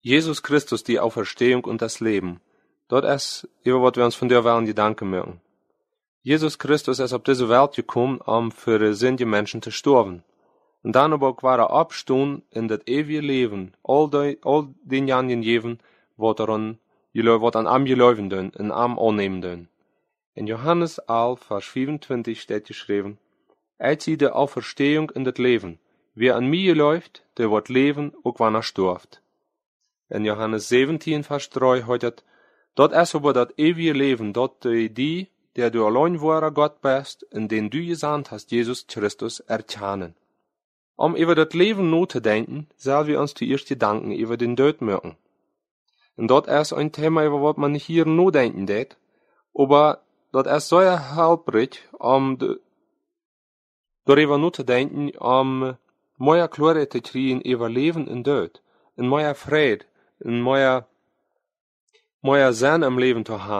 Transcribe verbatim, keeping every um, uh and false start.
Jesus Christus, die Auferstehung und das Leben. Dort ist, über was wir uns von der Welt Gedanken machen. Jesus Christus ist auf diese Welt gekommen, um für die sündige Menschen zu sterben. Und dann aber auch war er abstehen in das ewige Leben, all, die, all den Jahren geben, was er an, was an am geläufen dün, in am annehmen dün. In Johannes elf, Vers vierundzwanzig steht geschrieben, als sie die Auferstehung in das Leben. Wer an mir läuft, der wird leben, auch wenn er stirbt. In Johannes siebzehn, Vers drei heißt, dort ist aber das ewige Leben, dort die, die, der du allein wahrer Gott bist, in den du gesandt hast, Jesus Christus, erkennen. Um über das Leben nachzudenken, sollen wir uns zuerst Gedanken über den Tod machen. Und dort ist ein Thema, über was man nicht hier nachdenken darf, aber dort ist sehr hilfreich, um de, darüber nachzudenken, um mehr Klarheit zu kriegen über Leben und Tod, und mehr Frieden, und mehr, mehr Sinn im Leben zu haben.